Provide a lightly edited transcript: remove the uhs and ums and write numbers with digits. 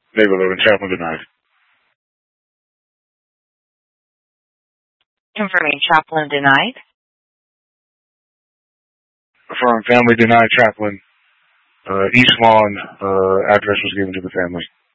David Logan, chaplain denied. Confirming chaplain denied. Affirm family denied chaplain. East Lawn address was given to the family.